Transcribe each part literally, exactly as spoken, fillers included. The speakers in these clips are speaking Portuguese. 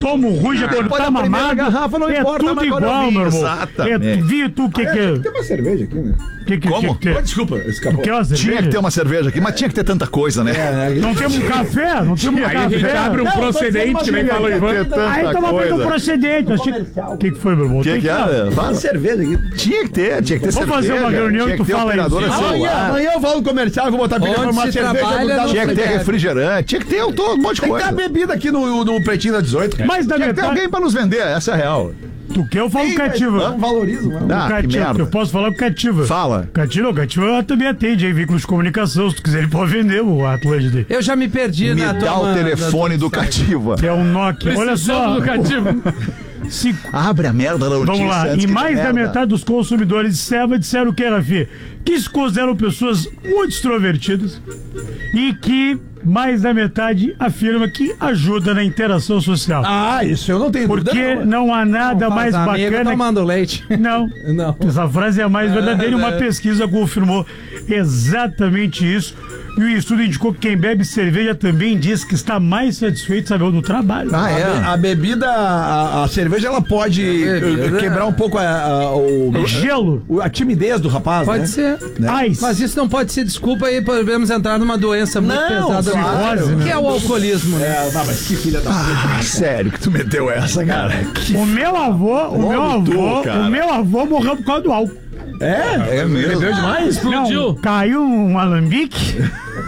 toma um ruim, já quando tá mamado. Garrafa, não é importa, tudo igual, meu irmão. É, viu tu o que que é? Tem uma cerveja aqui, né? Que, que, Como? Que, que, Desculpa, escapou. que é uma cerveja? Tinha que ter uma cerveja aqui, mas tinha que ter tanta coisa, né? É, Não temos um café? Não temos um Aí a gente café? abre um Não, procedente, que nem falou Ivan. Aí toma bem do procedente. O que, que foi, meu irmão? O que, Tem que era? Uma Fala. cerveja aqui. Tinha que ter, tinha que ter Vamos cerveja. fazer uma reunião tinha e tu que ter fala operadora isso. celular. Amanhã, amanhã eu falo no comercial, eu vou botar pra Onde uma se cerveja. trabalha, vou dar não Tinha que ter Obrigado. refrigerante, tinha que ter um, todo, um monte de Tem que ter coisa. a bebida aqui no, no Pretinho da dezoito. Mais da Tinha que ter metade. alguém pra nos vender, essa é a real. Tu quer, eu falo Sim, mas cativa. Não valorizo, mano. Ah, que Cativa. merda. Eu posso falar com cativa. Fala. Cativa, cativa ela também atende aí, veículos de comunicação. Se tu quiser, ele pode vender o Atlântida. Eu já me perdi Me na dá tua- o telefone na do tua- Cativa. Que é um Nokia. Olha só. do cativo. Se, Abre a merda da notícia. vamos lá. antes E que mais dê da merda. metade dos consumidores de Seva disseram o que, Rafi? Que se consideram pessoas muito extrovertidas e que mais da metade afirma que ajuda na interação social. Ah, isso eu não tenho dúvida. Porque não. não há nada Faz mais amigo bacana. tomando leite. Não. Não. Essa frase é a mais verdadeira e uma pesquisa confirmou exatamente isso. E o estudo indicou que quem bebe cerveja também diz que está mais satisfeito, sabe, no trabalho. Ah, A, be- é? a bebida, a, a cerveja, ela pode bebida. eh, quebrar um pouco a, a, o, Gelo. o- a timidez do rapaz, Pode né? ser. Ice. Mas isso não pode ser desculpa aí, podemos entrar numa doença muito Não, pesada, claro. no- que é o alcoolismo, né? É, não, mas que filha da Ah, sério que tu meteu essa, cara? O meu avô, o meu Logo tu, avô, cara. o meu avô morreu por causa do álcool. É? É mesmo. Bebeu demais? Explodiu. Não, caiu um alambique.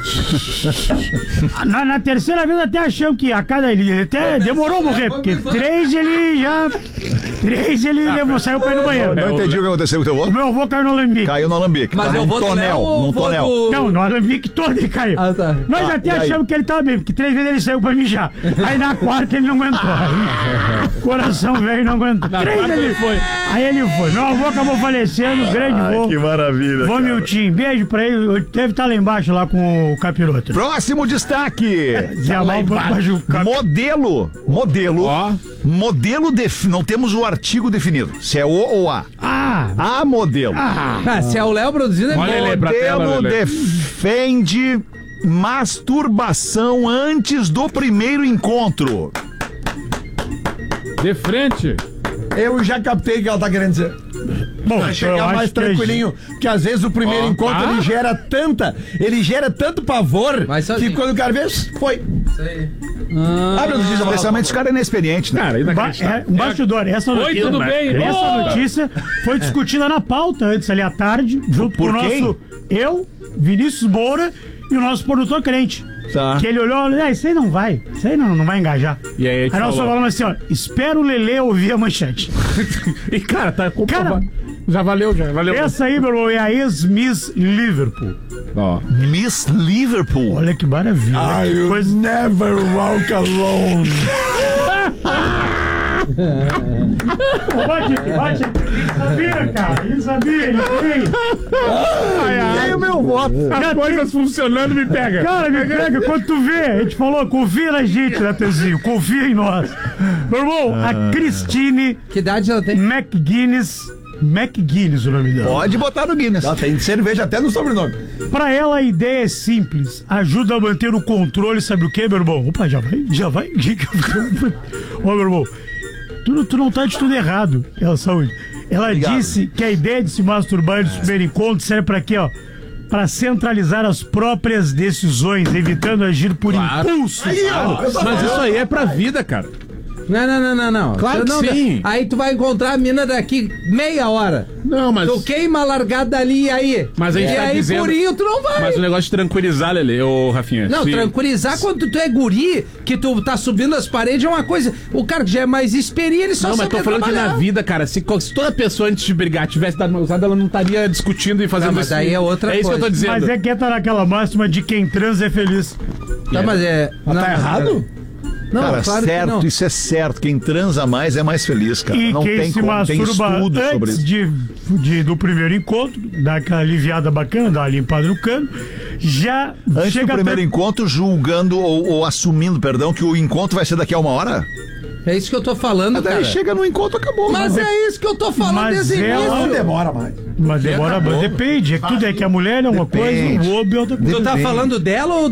na, na terceira vez até achamos que a cada ele até demorou a morrer, porque três ele já. Três ele levou, saiu pra ir no banheiro. Não entendi o que aconteceu com o teu O avô. meu avô caiu no alambique. Caiu no alambique. Mas tá eu num vou tonel, num tonel. Não, no alambique todo ele caiu. Ah, tá. Nós Ah, até e aí? achamos que ele tava bem, porque três vezes ele saiu pra mijar. Aí na quarta ele não aguentou. Aí, coração velho não aguentou. Três quarta ele ele foi. Aí ele foi. Meu avô acabou falecendo, grande Ai, vô. que maravilha, Vô cara. Miltinho, beijo pra ele. Ele deve estar lá embaixo lá com o capiroto. Próximo destaque. Zé Mal baixo o cap- Modelo. Modelo. Ó. Modelo def... Não temos o artigo definido. Se é o ou a. Ah! A modelo. Ah, se é o Léo produzindo, é Olha bom. ele pra tela, Modelo Lelê. defende masturbação antes do primeiro encontro. De frente. Eu já captei o que ela tá querendo dizer. Bom, Pra eu chegar mais acho que é tranquilinho. Porque às vezes o primeiro Ó, encontro tá. ele gera tanta. Ele gera tanto pavor Vai que sozinho. quando o cara vê, foi. Isso aí. Ah, Abre a notícia, Especialmente os caras inexperientes, né? Cara, Ba é, inacreditável. um bastidor. Essa Oi, notícia, tudo bem? Essa Ô! notícia foi discutida na pauta antes, ali à tarde, junto Por com o quem? nosso. Eu, Vinícius Moura e o nosso produtor crente. Tá. Que ele olhou e falou: ah, isso aí não vai. Isso aí não, não vai engajar. E aí a gente Aí nós só falou. falamos assim: ó, espera o Lelê ouvir a manchete. E cara, tá com Cara, já valeu, já valeu. Essa aí, meu irmão, é a ex-Miss Liverpool. Ó. Miss Liverpool. Olha que maravilha. que coisa. Never walk alone. Bate aqui, bate aqui. Ele sabia, cara. Ele sabia, ele fez. E aí o meu voto. As coisas funcionando me pega. Cara, me pega, quando tu vê, a gente falou, confia na gente, Natanzinho, confia em nós. Meu irmão, a Christine que idade ela tem? McGuinness, McGuinness o nome dela. Pode botar no Guinness. Ela tem cerveja até no sobrenome. Pra ela a ideia é simples, ajuda a manter o controle, sabe o que, meu irmão? Opa, já vai, já vai. Ô, meu irmão, tu, tu não tá de tudo errado, ela saúde. Ela Obrigado. disse que a ideia de se masturbar no primeiro encontro serve pra quê, ó? Pra centralizar as próprias decisões, evitando agir por impulso. Mas isso aí é pra vida, cara. Não, não, não, não, não. Claro Tu que não- sim. Aí tu vai encontrar a mina daqui meia hora. Não, mas. Tu queima a largada ali e aí. Mas a gente e tá aí, dizendo- gurinho, tu não vai. Mas o negócio de tranquilizar, Lelê, ô Rafinha. Não, se- tranquilizar quando tu é guri, que tu tá subindo as paredes é uma coisa. O cara que já é mais experiente, ele só Não, mas sabe tô falando que trabalhar. na vida, cara, se, se toda pessoa antes de brigar tivesse dado uma usada, ela não estaria discutindo e fazendo Não, mas isso. daí é outra É isso que eu tô coisa. dizendo. Mas é que tá naquela máxima de quem transa é feliz. Tá, mas é. Mas tá errado? Não, Cara, claro certo, que não. isso é certo. Quem transa mais é mais feliz, cara. E não quem tem se como, tem masturba estudo sobre antes isso. de, de- do primeiro encontro, dá aquela aliviada bacana, dá uma limpada no cano, já Antes chega do primeiro até... encontro, julgando ou, ou assumindo, perdão, que o encontro vai ser daqui a uma hora. É isso que eu tô falando, Mas daí cara. chega no encontro, acabou. Mas né? é isso que eu tô falando Mas desde o ela- início. Não demora mais. Mas demora, depende, é que tudo é que a mulher é uma Depende. coisa, o homem é outra coisa. Tu tá falando dela ou